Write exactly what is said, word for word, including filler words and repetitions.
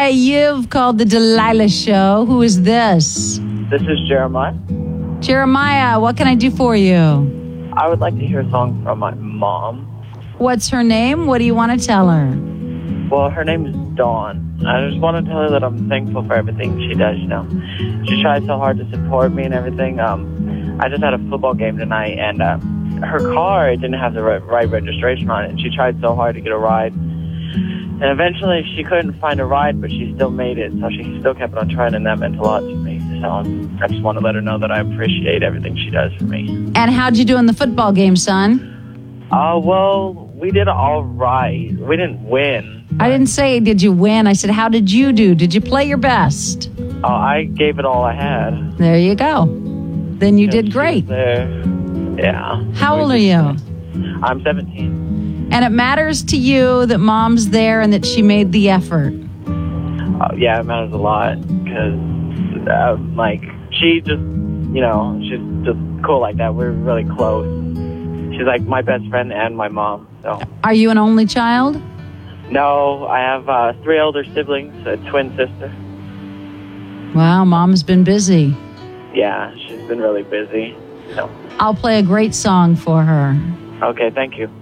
Hi, you've called the Delilah Show. Who is this? This is Jeremiah. Jeremiah, what can I do for you? I would like to hear a song from my mom. What's her name? What do you want to tell her? Well, her name is Dawn. I just want to tell her that I'm thankful for everything she does, you know. She tried so hard to support me and everything. Um, I just had a football game tonight, and uh, her car didn't have the right, right registration on it, and she tried so hard to get a ride. And eventually she couldn't find a ride, but she still made it, so she still kept on trying, and that meant a lot to me. So I just want to let her know that I appreciate everything she does for me. And how'd you do in the football game, son? Uh, well, we did all right. We didn't win. I didn't say, did you win? I said, how did you do? Did you play your best? Uh, I gave it all I had. There you go. Then you did great. There. Yeah. How old are you? I'm seventeen. And it matters to you that mom's there and that she made the effort. Uh, yeah, it matters a lot because, uh, like, she just, you know, she's just cool like that. We're really close. She's like my best friend and my mom. So. Are you an only child? No, I have uh, three older siblings, a twin sister. Wow, mom's been busy. Yeah, she's been really busy. So. I'll play a great song for her. Okay, thank you.